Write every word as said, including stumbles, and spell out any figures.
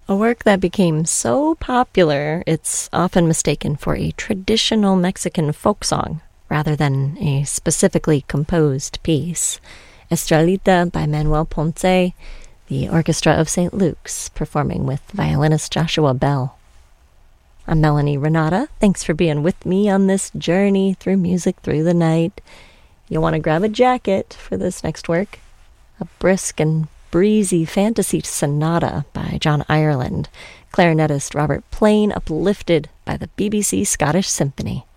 A work that became so popular, it's often mistaken for a traditional Mexican folk song rather than a specifically composed piece. Estrellita by Manuel Ponce, the Orchestra of Saint Luke's, performing with violinist Joshua Bell. I'm Melanie Renata. Thanks for being with me on this journey through music through the night. You'll want to grab a jacket for this next work. A brisk and breezy fantasy sonata by John Ireland, clarinetist Robert Plain uplifted by the B B C Scottish Symphony.